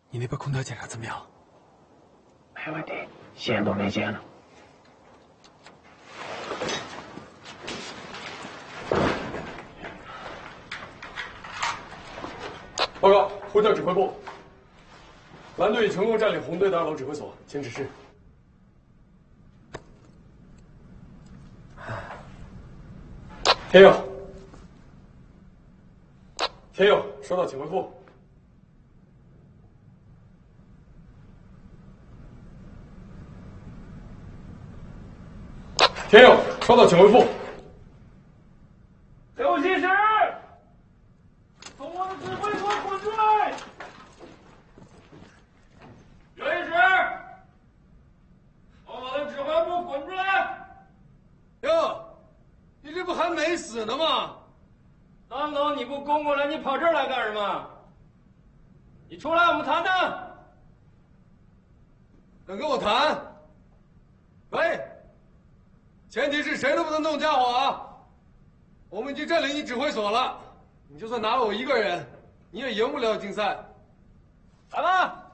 你那边空调检查怎么样？ 没问题，线都没接呢。 报告，呼叫指挥部，蓝队已成功占领红队的2楼指挥所，请指示。田勇，田勇，收到，请回复。田勇，收到，请回复。 刘西石，从我的指挥所滚出来！刘西石，从我的指挥部滚出来！ 哟，你这不还没死呢吗？ 刚刚你不攻过来，你跑这儿来干什么？你出来，我们谈谈。 能跟我谈？喂，前提是谁都不能动家伙啊！我们已经占领你指挥所了，你就算拿了我一个人，你也赢不了竞赛。 来吧！